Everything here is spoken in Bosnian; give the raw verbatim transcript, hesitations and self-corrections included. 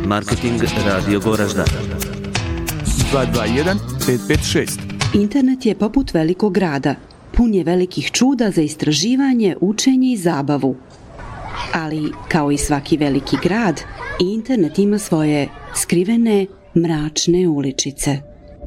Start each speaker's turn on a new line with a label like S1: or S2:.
S1: Marketing Radio Goražda.
S2: dva dva jedan pet pet šest.
S3: Internet je poput velikog grada. Pun je velikih čuda za istraživanje, učenje i zabavu. Ali, kao i svaki veliki grad, internet ima svoje skrivene, mračne uličice.